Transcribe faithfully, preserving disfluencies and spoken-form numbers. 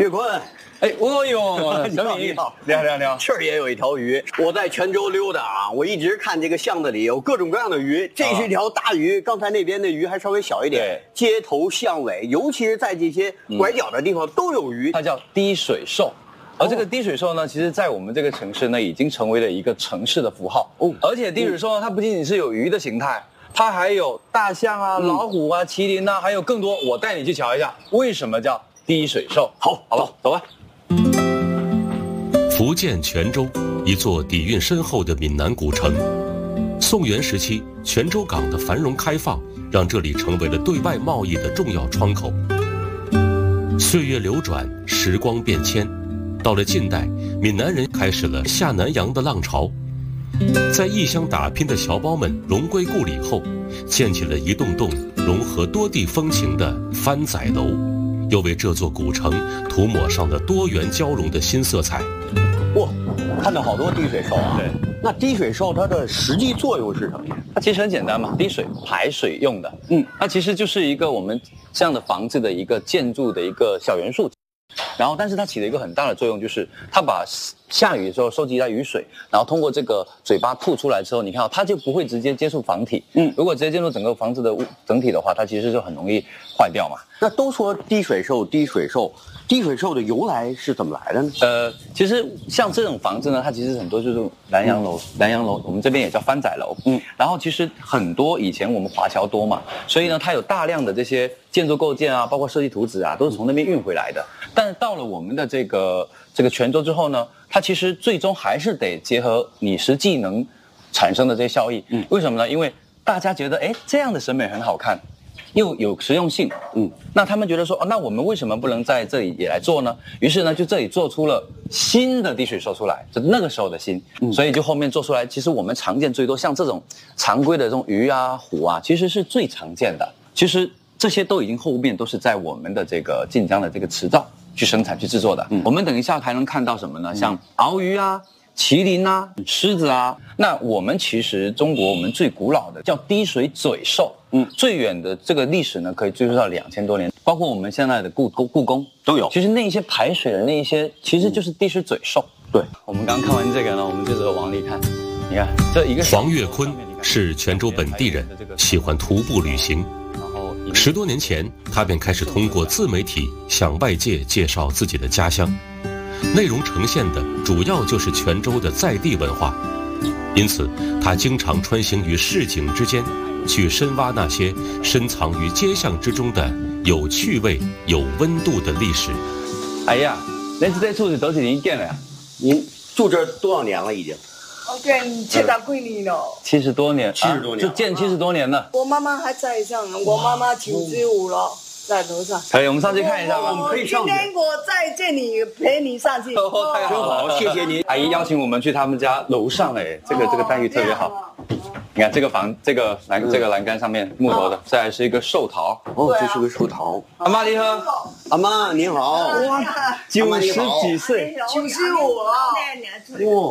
岳坤， 哎，哦呦， 你好，你好， 你好，你好，你好， 这儿也有一条鱼。我在泉州溜达啊，我一直看这个巷子里有各种各样的鱼，这是一条大鱼，刚才那边的鱼还稍微小一点。街头巷尾，尤其是在这些拐角的地方都有鱼， 它叫滴水兽。而这个滴水兽呢，其实在我们这个城市呢，已经成为了一个城市的符号。哦，而且滴水兽呢，它不仅仅是有鱼的形态，它还有大象啊、老虎啊、麒麟啊，还有更多。我带你去瞧一下，为什么叫滴水兽？ 好，好吧，走吧。 福建泉州，一座底蕴深厚的闽南古城。宋元时期，泉州港的繁荣开放，让这里成为了对外贸易的重要窗口。岁月流转，时光变迁，到了近代，闽南人开始了下南洋的浪潮。在异乡打拼的侨胞们荣归故里后，建起了一栋栋融合多地风情的番仔楼，又为这座古城涂抹上了多元交融的新色彩。 哇，看到好多滴水兽啊！ 对， 那滴水兽它的实际作用是什么呀？ 它其实很简单嘛，滴水排水用的。嗯，它其实就是一个我们这样的房子的一个建筑的一个小元素。然后，但是它起了一个很大的作用，就是它把下雨的时候收集到雨水，然后通过这个嘴巴吐出来之后，你看到、哦、它就不会直接接触房体。嗯，如果直接接触整个房子的整体的话，它其实就很容易坏掉嘛。 那都说滴水兽，滴水兽，滴水兽的由来是怎么来的呢？ 呃，其实像这种房子呢，它其实很多就是南洋楼，南洋楼我们这边也叫番仔楼。嗯，然后其实很多以前我们华侨多嘛，所以呢，它有大量的这些建筑构件啊，包括设计图纸啊，都是从那边运回来的。但是到了我们的这个这个泉州之后呢，它其实最终还是得结合你实际能产生的这些效益。嗯，为什么呢？因为大家觉得，哎，这样的审美很好看，又有实用性。嗯，那他们觉得说，哦，那我们为什么不能在这里也来做呢？于是呢，就这里做出了新的滴水兽出来，就那个时候的新。嗯，所以就后面做出来，其实我们常见最多像这种常规的这种鱼啊、虎啊，其实是最常见的。其实这些都已经后面都是在我们的这个晋江的这个池沼去生产去制作的。嗯，我们等一下还能看到什么呢？嗯、像鳌鱼啊、麒麟啊、狮子啊。那我们其实中国我们最古老的叫滴水嘴兽。嗯，最远的这个历史呢，可以追溯到两千多年，包括我们现在的故故故宫都有。其实那一些排水的那一些，其实就是滴水嘴兽。嗯、对，我们刚刚看完这个呢，我们接着往里看。你看这一个黄岳坤是泉州本地人，喜欢徒步旅行。十多年前，他便开始通过自媒体向外界介绍自己的家乡，内容呈现的主要就是泉州的在地文化，因此他经常穿行于市井之间，去深挖那些深藏于街巷之中的有趣味、有温度的历史。 哎呀，你这处是多少年建了呀？ 您住这多少年了？已经？ 我建七十几年了， 七十多年， 七十多年， 就建七十多年了。 我妈妈还在上，我妈妈九十五了，在楼上。 可以，我们上去看一下吧。 我们可以上去。 今天我在这里陪你上去。 哦，太好了，谢谢您。阿姨邀请我们去他们家楼上，哎，这个这个待遇特别好。你看这个房，这个栏这个栏杆上面木头的，再来是一个寿桃。 哦，这是个寿桃。 阿妈你好， 阿妈您好。 哇， 九十几岁， 九十五了。 哇。